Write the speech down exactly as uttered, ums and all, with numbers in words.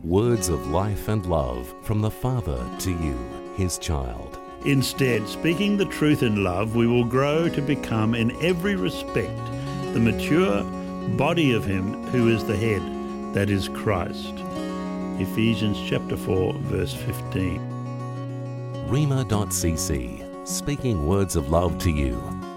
Words of life and love from the Father to you, His child. Instead, speaking the truth in love, we will grow to become in every respect the mature body of Him who is the head, that is Christ. Ephesians chapter four, verse fifteen. Rhema dot c c, speaking words of love to you.